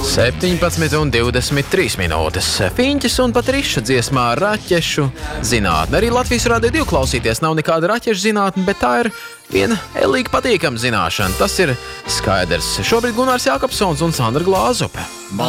17:23 minūtes. Fiņķis un Patriša dziesmā Raķešu zinātne. Arī Latvijas Rādio 2 klausīties nav nekāda raķešu zinātne, bet tā ir viena elīgi patīkama zināšana. Tas ir skaidrs. Šobrīd Gunārs Jākapsons un Sandra Glāzupe.